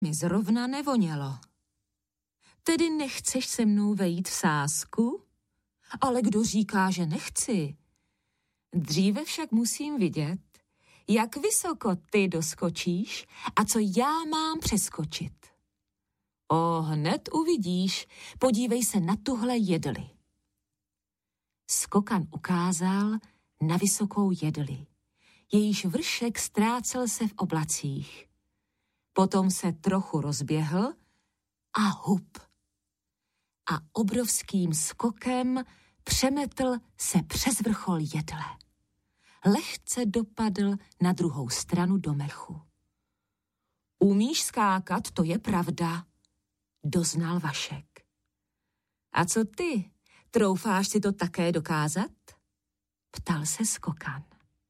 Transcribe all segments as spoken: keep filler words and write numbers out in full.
mi zrovna nevonělo. Tedy nechceš se mnou vejít v sázku? Ale kdo říká, že nechci? Dříve však musím vidět, jak vysoko ty doskočíš a co já mám přeskočit. O, hned uvidíš, podívej se na tuhle jedli. Skokan ukázal na vysokou jedli. Jejíž vršek ztrácel se v oblacích. Potom se trochu rozběhl a hup. A obrovským skokem přemetl se přes vrchol jedle. Lehce dopadl na druhou stranu do mechu. Umíš skákat, to je pravda, doznal Vašek. A co ty, troufáš si to také dokázat? Ptal se Skokan.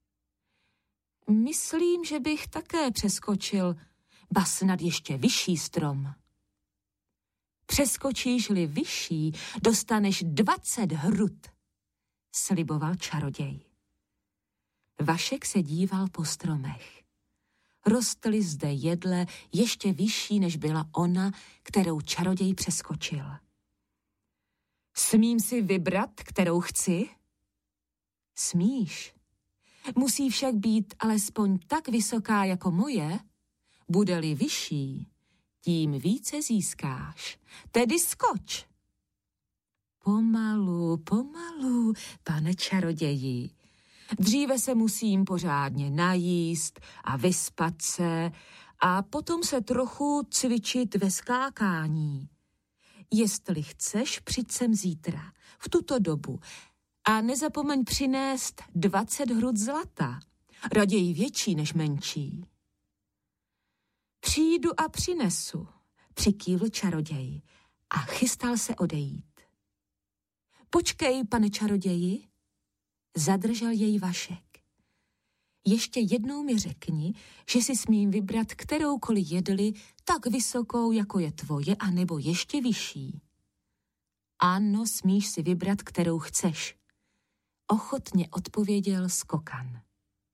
Myslím, že bych také přeskočil, ba snad ještě vyšší strom. Přeskočíš-li vyšší, dostaneš dvacet hrud, sliboval čaroděj. Vašek se díval po stromech. Rostly zde jedle ještě vyšší, než byla ona, kterou čaroděj přeskočil. Smím si vybrat, kterou chci? Smíš. Musí však být alespoň tak vysoká jako moje. Bude-li vyšší, tím více získáš. Tedy skoč. Pomalu, pomalu, pane čaroději. Dříve se musím pořádně najíst a vyspat se a potom se trochu cvičit ve skákání. Jestli chceš, přijď sem zítra, v tuto dobu, a nezapomeň přinést dvacet hrud zlata, raději větší než menší. Přijdu a přinesu, přikývl čaroděj a chystal se odejít. Počkej, pane čaroději, zadržel jej Vašek. Ještě jednou mi řekni, že si smím vybrat kteroukoliv jedli tak vysokou, jako je tvoje, anebo ještě vyšší. Ano, smíš si vybrat, kterou chceš, ochotně odpověděl Skokan.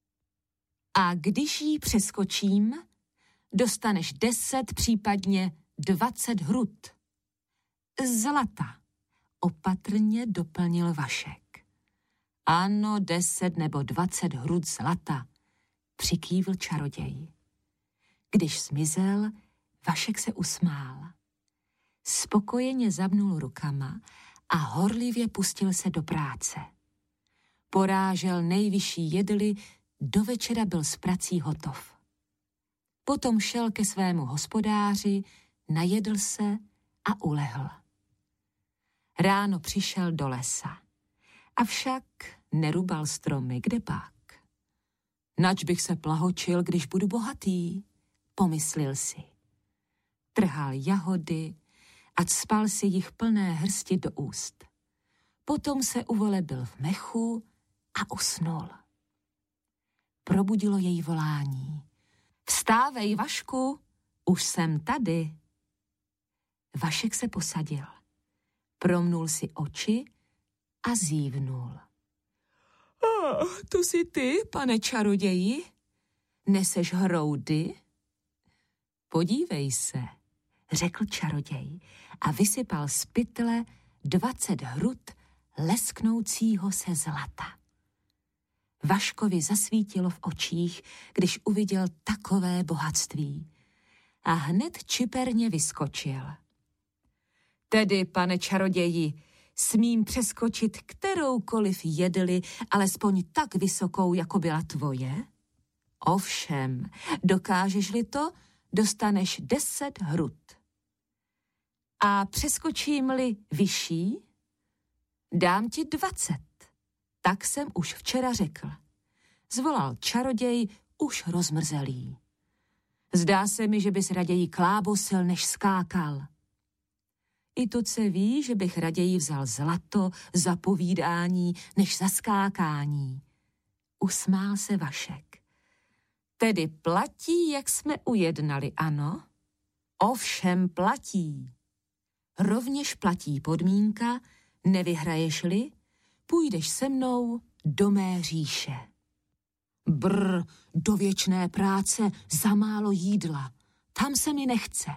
A když ji přeskočím, dostaneš deset, případně dvacet hrud. Zlata, opatrně doplnil Vašek. Ano, deset nebo dvacet hrud zlata, přikývl čaroděj. Když zmizel, Vašek se usmál. Spokojeně zabnul rukama a horlivě pustil se do práce. Porážel nejvyšší jedli, do večera byl s prací hotov. Potom šel ke svému hospodáři, najedl se a ulehl. Ráno přišel do lesa. Avšak nerubal stromy, kde pak. Nač bych se plahočil, když budu bohatý, pomyslil si. Trhal jahody a cpal si jich plné hrsti do úst. Potom se uvolebil v mechu a usnul. Probudilo jej volání. Vstávej, Vašku, už jsem tady. Vašek se posadil. Promnul si oči a zívnul. Oh, to jsi ty, pane čaroději? Neseš hroudy? Podívej se, řekl čaroděj a vysypal z pytle dvacet hrud lesknoucího se zlata. Vaškovi zasvítilo v očích, když uviděl takové bohatství a hned čiperně vyskočil. Tedy, pane čaroději, smím přeskočit kteroukoliv jedli, alespoň tak vysokou, jako byla tvoje? Ovšem, dokážeš-li to, dostaneš deset hrud. A přeskočím-li vyšší, dám ti dvacet. Tak jsem už včera řekl. Zvolal čaroděj už rozmrzelý. Zdá se mi, že bys raději klábosil, než skákal. I to se ví, že bych raději vzal zlato za povídání, než za skákání. Usmál se Vašek. Tedy platí, jak jsme ujednali, ano? Ovšem platí. Rovněž platí podmínka, nevyhraješ-li, půjdeš se mnou do mé říše. Brr, do věčné práce za málo jídla, Tam se mi nechce.